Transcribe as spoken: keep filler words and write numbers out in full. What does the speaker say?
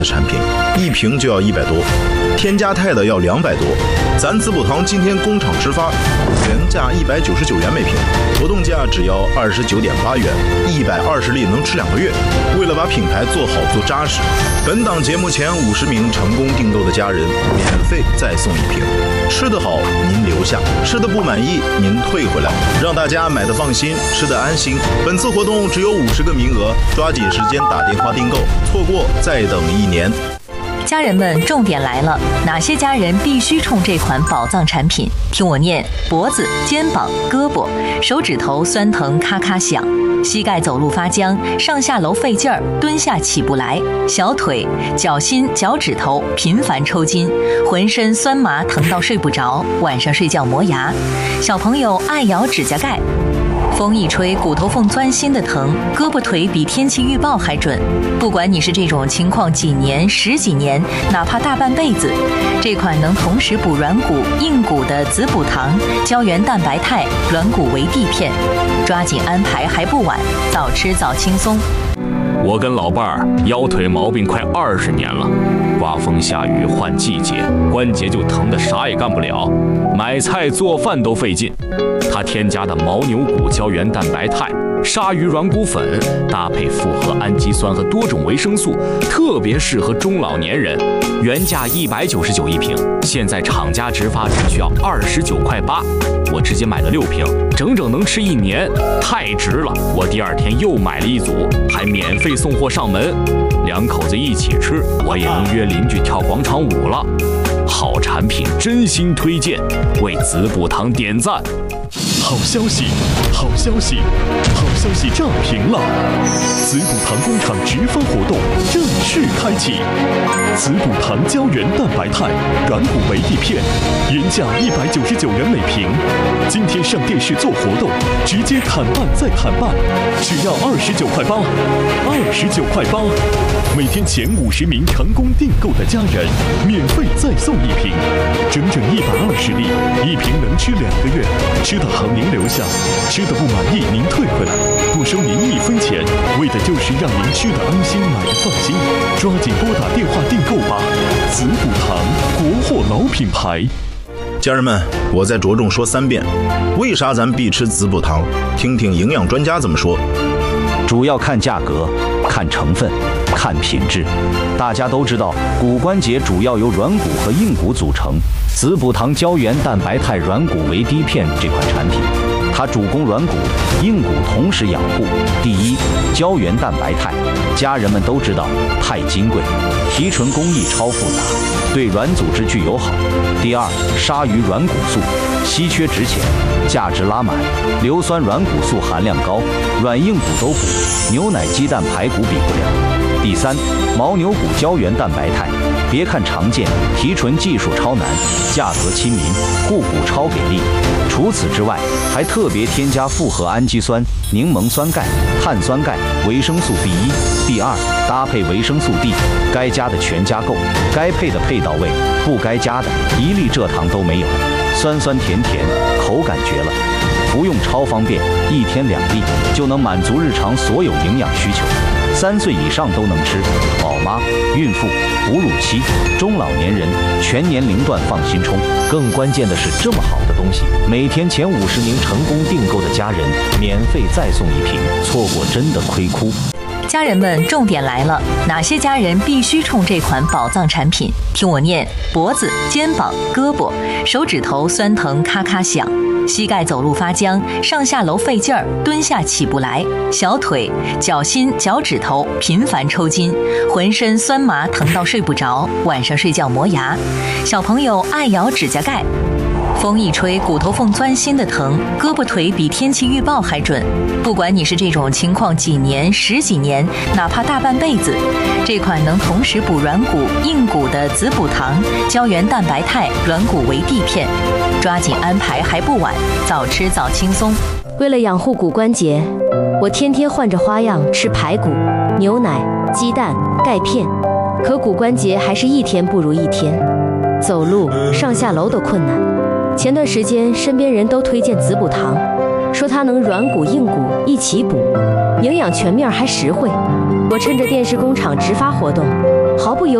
产品，一瓶就要一百多，添加肽的要两百多。咱滋补堂今天工厂直发，原价一百九十九元每瓶，活动价只要二十九点八元，一百二十粒能吃两个月。为了把品牌做好做扎实，本档节目前五十名成功订购的家人免费再送一瓶。吃得好您留下，吃得不满意您退回来，让大家买得放心，吃得安心。本次活动只有五十个名额，抓紧时间打电话订购，错过再等一年。 家人们，重点来了，哪些家人必须冲这款宝藏产品？听我念：脖子、肩膀、胳膊、手指头酸疼咔咔响，膝盖走路发僵，上下楼费劲儿，蹲下起不来，小腿、脚心、脚趾头频繁抽筋，浑身酸麻疼到睡不着，晚上睡觉磨牙，小朋友爱咬指甲盖。风一吹，骨头缝钻心的疼，胳膊腿比天气预报还准。不管你是这种情况几年、十几年，哪怕大半辈子，这款能同时补软骨、硬骨的滋补堂胶原蛋白肽软骨维 D 片，抓紧安排还不晚，早吃早轻松。 我跟老伴儿腰腿毛病快二十年了，刮风下雨换季节，关节就疼得啥也干不了，买菜做饭都费劲。它添加的牦牛骨胶原蛋白肽、鲨鱼软骨粉，搭配复合氨基酸和多种维生素，特别适合中老年人。原价一百九十九一瓶，现在厂家直发只需要二十九块八，我直接买了六瓶，整整能吃一年，太值了！我第二天又买了一组，还免费送货上门，两口子一起吃，我也能约邻居跳广场舞了。好产品真心推荐，为滋补堂点赞。 好消息，好消息，好消息炸屏了！滋补堂工厂直发活动正式开启，滋补堂胶原蛋白肽软骨维 D 片，原价一百九十九元每瓶，今天上电视做活动，直接砍半再砍半，只要二十九块八，二十九块八，每天前五十名成功订购的家人免费再送一瓶，整整一百二十粒，一瓶能吃两个月，吃得好您留下，吃得不满意您退回来，不收您一分钱，为的就是让您吃得安心，买得放心。抓紧拨打电话订购吧，滋补堂国货老品牌。 家人们，我再着重说三遍，为啥咱必吃滋补堂？听听营养专家怎么说。 主要看价格，看成分，看品质。大家都知道，骨关节主要由软骨和硬骨组成。滋补堂胶原蛋白肽软骨维 D 片这款产品，它主攻软骨、硬骨同时养护。第一，胶原蛋白肽，家人们都知道肽金贵，提纯工艺超复杂，对软组织具友好。第二，鲨鱼软骨素，稀缺值钱，价值拉满，硫酸软骨素含量高，软硬骨都补，牛奶、鸡蛋、排骨比不了。第三，牦牛骨胶原蛋白肽，别看常见，提纯技术超难，价格亲民，护骨超给力。除此之外，还特别添加复合氨基酸、柠檬酸钙、碳酸钙、维生素 B 一。第二，搭配维生素 D， 该加的全加够，该配的配到位，不该加的一粒蔗糖都没有，酸酸甜甜，口感绝了。服用超方便，一天两粒就能满足日常所有营养需求，三岁以上都能吃，宝妈、孕妇、哺乳期、中老年人全年龄段放心冲。更关键的是，这么好的东西，每天前五十名成功订购的家人免费再送一瓶，错过真的亏哭。 家人们，重点来了，哪些家人必须冲这款宝藏产品？听我念：脖子、肩膀、胳膊、手指头酸疼咔咔响，膝盖走路发僵，上下楼费劲儿，蹲下起不来，小腿、脚心、脚趾头频繁抽筋，浑身酸麻疼到睡不着，晚上睡觉磨牙，小朋友爱咬指甲盖。风一吹，骨头缝钻心的疼，胳膊腿比天气预报还准。不管你是这种情况几年、十几年，哪怕大半辈子，这款能同时补软骨、硬骨的滋补堂胶原蛋白肽软骨维 D 片，抓紧安排还不晚，早吃早轻松。 为了养护骨关节，我天天换着花样吃排骨、牛奶、鸡蛋、钙片，可骨关节还是一天不如一天，走路、上下楼都困难。前段时间身边人都推荐滋补堂，说它能软骨硬骨一起补，营养全面还实惠。我趁着电视工厂直发活动， 毫不犹豫